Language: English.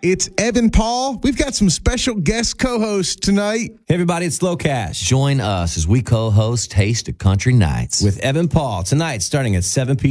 It's Evan Paul. We've got some special guest co-hosts tonight. Hey, everybody, it's Slow Cash. Join us as we co-host Taste of Country Nights With Evan Paul tonight starting at 7 p.m.